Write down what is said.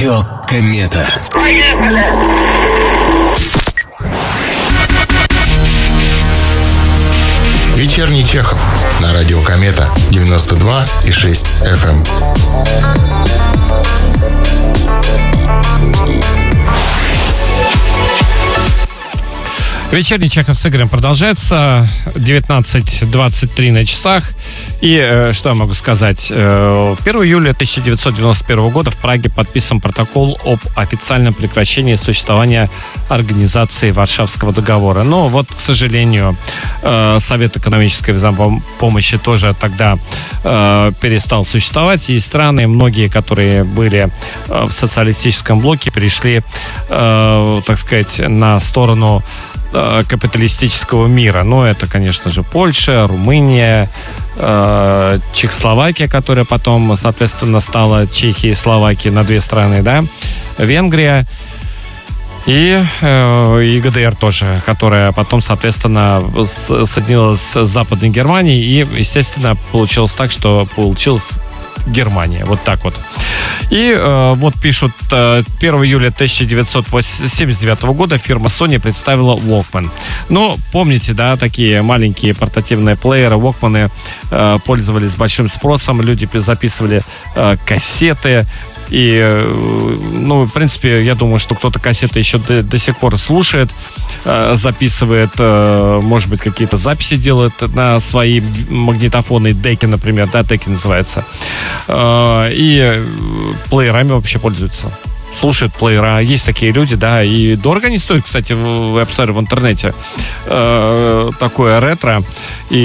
Радио Комета. Поехали! Вечерний Чехов на радио Комета 92,6 FM. Вечерний Чехов с Игорем продолжается. 19:23 на часах. И что я могу сказать? 1 июля 1991 года в Праге подписан протокол об официальном прекращении существования Организации Варшавского договора. Но вот, к сожалению, Совет экономической взаимопомощи тоже тогда перестал существовать. И страны, многие, которые были в социалистическом блоке, перешли, так сказать, на сторону капиталистического мира. Но это, конечно же, Польша, Румыния, Чехословакия, которая потом, соответственно, стала Чехией и Словакией на две страны, да, Венгрия и ГДР тоже, которая потом, соответственно, соединилась с Западной Германией, и, естественно, получилось так, что получилась Германия. Вот так вот. И вот пишут, 1 июля 1979 года фирма Sony представила Walkman. Ну, помните, да, такие маленькие портативные плееры, Walkman пользовались большим спросом, люди записывали кассеты. И, ну, в принципе, я думаю, что кто-то кассеты еще до сих пор слушает, записывает, может быть, какие-то записи делает на свои магнитофоны, деки, например, да, деки называется. И плеерами вообще пользуются. Слушают плеера. Есть такие люди, да, и дорого не стоит, кстати, в App Store в интернете. Такое ретро. И